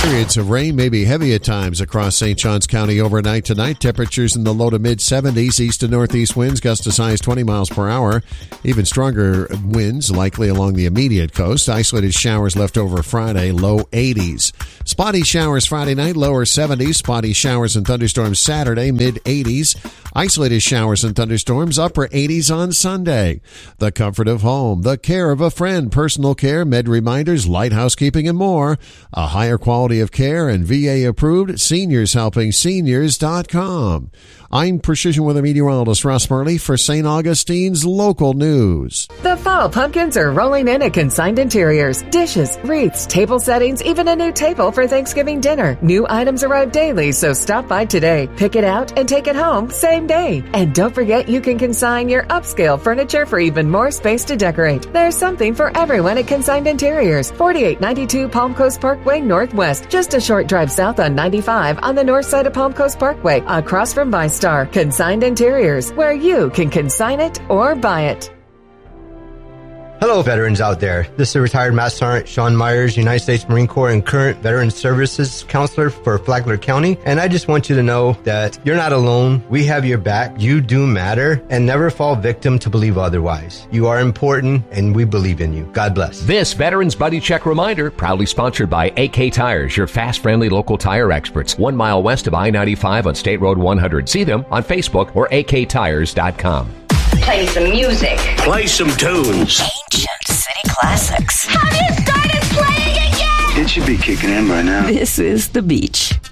Periods of rain may be heavy at times across St. Johns County overnight tonight. Temperatures in the low to mid-70s. East to northeast winds gust as high as 20 miles per hour. Even stronger winds likely along the immediate coast. Isolated showers left over Friday, low 80s. Spotty showers Friday night, lower 70s. Spotty showers and thunderstorms Saturday, mid-80s. Isolated showers and thunderstorms, upper 80s on Sunday. The comfort of home, the care of a friend, personal care, med reminders, light housekeeping, and more. A higher quality of care and VA approved. SeniorsHelpingSeniors.com. I'm Precision Weather Meteorologist Ross Murley for St. Augustine's Local News. The fall pumpkins are rolling in at Consigned Interiors. Dishes, wreaths, table settings, even a new table for Thanksgiving dinner. New items arrive daily, so stop by today. Pick it out and take it home same day. And don't forget you can consign your upscale furniture for even more space to decorate. There's something for everyone at Consigned Interiors. 4892 Palm Coast Parkway Northwest. Just a short drive south on 95 on the north side of Palm Coast Parkway, across from ViStar. Consigned Interiors, where you can consign it or buy it. Hello, veterans out there. This is retired Master Sergeant Sean Myers, United States Marine Corps and current Veteran Services Counselor for Flagler County. And I just want you to know that you're not alone. We have your back. You do matter, and never fall victim to believe otherwise. You are important, and we believe in you. God bless. This Veterans Buddy Check reminder, proudly sponsored by AK Tires, your fast, friendly local tire experts. 1 mile west of I-95 on State Road 100. See them on Facebook or aktires.com. Play some music. Play some tunes. Ancient city classics. Have you started playing it yet? It should be kicking in by now. This is The Beach.